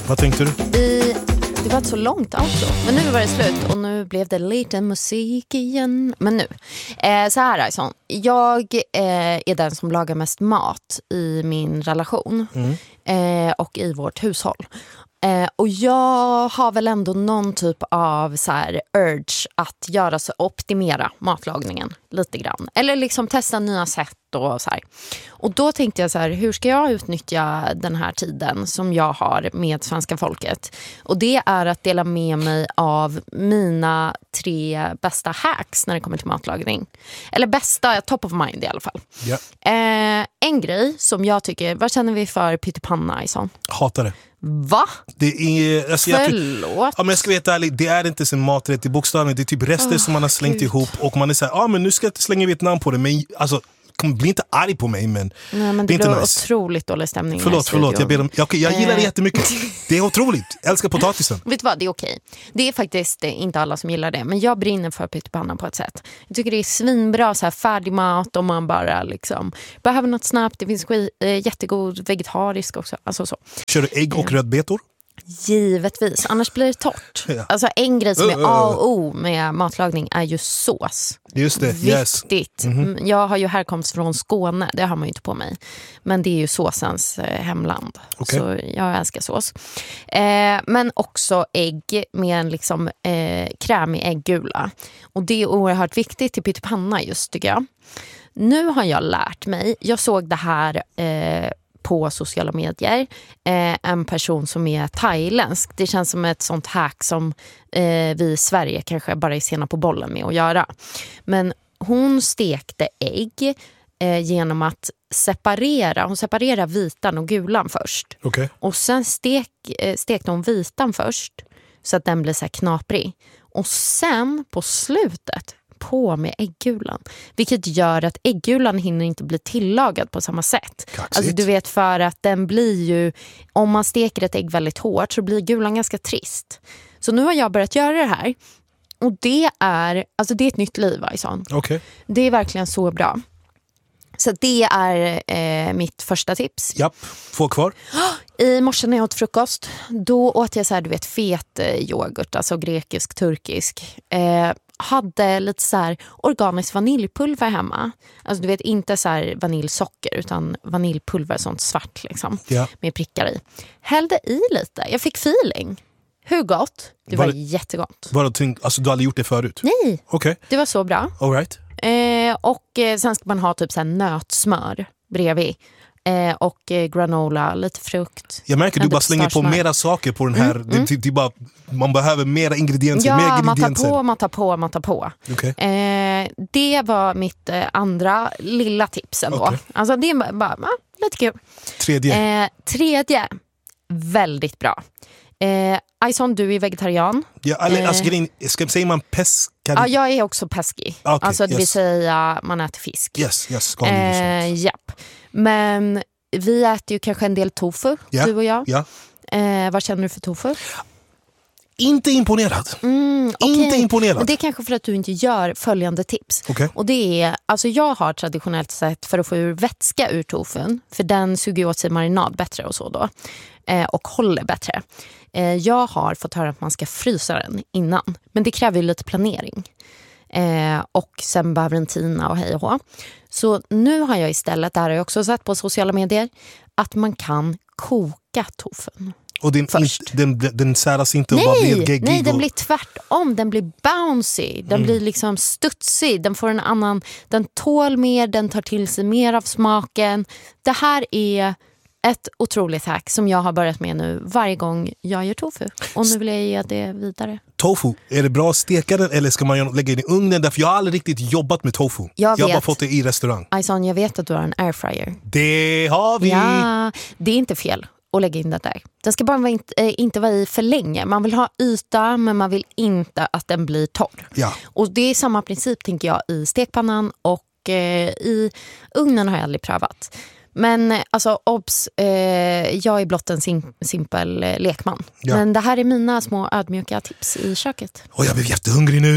Vad tänkte du? Det var ett så långt alltså. Men nu var det slut och nu blev det lite musik igen. Men nu, så här alltså. Jag är den som lagar mest mat i min relation och i vårt hushåll. Och jag har väl ändå någon typ av så här urge att göra så, optimera matlagningen lite grann. Eller liksom testa nya sätt och så här. Och då tänkte jag så här, hur ska jag utnyttja den här tiden som jag har med svenska folket? Och det är att dela med mig av mina 3 bästa hacks när det kommer till matlagning. Eller bästa, top of mind i alla fall. Yeah. En grej som jag tycker, vad känner vi för pyttipanna, Ison? Hatar det. Va? Det är, alltså, Förlåt. men jag ska vara helt ärlig, det är inte sin maträtt i bokstaven. Det är typ rester som man har slängt ihop. Och man är såhär, men nu ska jag slänga ett namn på det. Men alltså, bli inte arg på mig, men det är inte nice. Otroligt dålig stämning. Förlåt, jag gillar det jättemycket. Det är otroligt, jag älskar potatisen. Vet du vad, det är okej. Det är faktiskt inte alla som gillar det. Men jag brinner för pyttipanna på ett sätt. Jag tycker det är svinbra, så här färdig mat. Om man bara liksom behöver något snabbt. Det finns jättegod vegetarisk också, alltså så. Kör du ägg och rödbetor? Givetvis, annars blir det torrt. Ja. Alltså en grej som är A och O med matlagning är ju sås. Just det, viktigt. Jag har ju härkomst från Skåne, det har man ju inte på mig. Men det är ju såsens hemland. Okay. Så jag älskar sås. Men också ägg med en liksom krämig äggula. Och det är oerhört viktigt till pyttipanna just, tycker jag. Nu har jag lärt mig, jag såg det här på sociala medier, en person som är thailändsk. Det känns som ett sånt hack som vi i Sverige kanske bara är sena på bollen med att göra. Men hon stekte ägg genom att separera vitan och gulan först. Okay. Och sen stekte hon vitan först så att den blir så här knaprig. Och sen på slutet på med äggulan. Vilket gör att äggulan hinner inte bli tillagad på samma sätt. Kaxigt. Alltså du vet, för att den blir ju, om man steker ett ägg väldigt hårt så blir gulan ganska trist. Så nu har jag börjat göra det här. Och det är ett nytt liv, Ison. Okay. Det är verkligen så bra. Så det är mitt första tips. Japp, 2 kvar. I morse när jag åt frukost, då åt jag så här, du vet, fet yoghurt, alltså grekisk, turkisk. Hade lite så här organiskt vaniljpulver hemma. Alltså du vet, inte så här vaniljsocker utan vaniljpulver, sånt svart liksom, med prickar i. Hällde i lite, jag fick feeling. Hur gott? Det var jättegott. Alltså du har aldrig gjort det förut? Nej, okay. Det var så bra. All right. Och sen ska man ha typ så här nötsmör bredvid. Och granola, lite frukt. Jag märker du bara slänger på mera saker på den här. Det bara, man behöver mera ingredienser. Ja, mer ingredienser. man tar på. Okay. Det var mitt andra lilla tips ändå. Okay. Alltså det är bara lite kul. Tredje, väldigt bra. Ison, du är vegetarian. Ja, säger man pescari? Ja, jag är också pesky. Okay, alltså det vill säga man äter fisk. Yes. Japp. Men vi äter ju kanske en del tofu, du och jag. Ja. Vad känner du för tofu? Inte imponerad. Okay. Inte imponerad. Men det är kanske för att du inte gör följande tips. Okay. Och det är, alltså jag har traditionellt sett för att få ur vätska ur tofun, för den suger åt sig marinad bättre och så då. Och håller bättre. Jag har fått höra att man ska frysa den innan. Men det kräver ju lite planering. Och sen behöver den tina och hej och hå. Så nu har jag istället, där har jag också sett på sociala medier, att man kan koka tofun. Och den säras inte och bara blir geggig? Nej, den blir tvärtom. Den blir bouncy. Den blir liksom studsig. Den får en annan, den tål mer, den tar till sig mer av smaken. Det här är ett otroligt hack som jag har börjat med nu varje gång jag gör tofu. Och nu vill jag ge det vidare. Tofu, är det bra att steka den eller ska man lägga den i ugnen? Därför jag har aldrig riktigt jobbat med tofu. Jag har bara fått det i restaurang. Ison, jag vet att du har en airfryer. Det har vi! Ja, det är inte fel att lägga in det där. Den ska bara inte vara i för länge. Man vill ha yta, men man vill inte att den blir torr. Ja. Och det är samma princip, tänker jag, i stekpannan och i ugnen har jag aldrig prövat. Men alltså, obs, jag är blott en simpel lekman. Ja. Men det här är mina små ödmjuka tips i köket. Och jag blev jättehungrig nu.